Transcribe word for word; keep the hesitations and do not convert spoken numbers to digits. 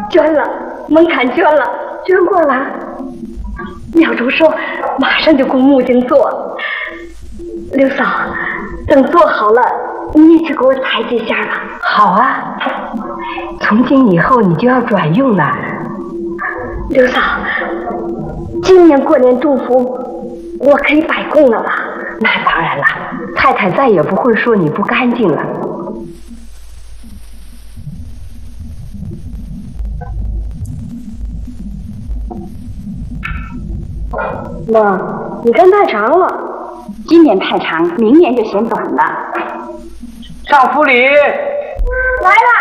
捐了，门槛捐了，捐过了。苗主说马上就供木匠做。刘嫂，等做好了，你也去给我裁几下吧。 好啊，从今以后你就要转用了。 刘嫂，今年过年祝福我可以摆供了吧？ 那当然了，太太再也不会说你不干净了。 妈，你看太长了， 今年太长，明年就嫌短了。 上府里。 来了。